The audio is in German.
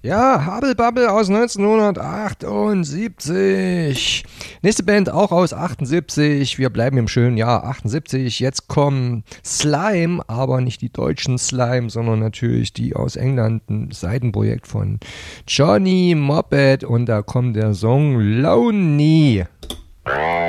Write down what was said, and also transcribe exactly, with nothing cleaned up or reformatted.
Ja, Hubble Bubble aus neunzehnhundertachtundsiebzig. Nächste Band auch aus achtundsiebzig. Wir bleiben im schönen Jahr achtundsiebzig. Jetzt kommen Slime, aber nicht die deutschen Slime, sondern natürlich die aus England. Ein Seitenprojekt von Johnny Moped. Und da kommt der Song Lonely.